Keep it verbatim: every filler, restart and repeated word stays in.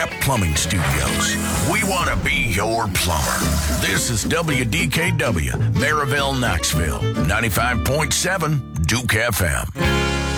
Plumbing Studios. We want to be your plumber. This is W D K W, Maryville, Knoxville, ninety-five point seven Duke F M.